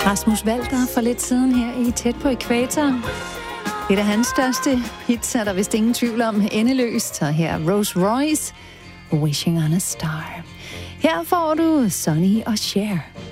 Rasmus Walter for lidt siden her i Tæt på Ækvator. Et af hans største hits er der vist ingen tvivl om. Endeløst. Og her er Rose Royce, Wishing on a Star. Her får du Sonny og Cher.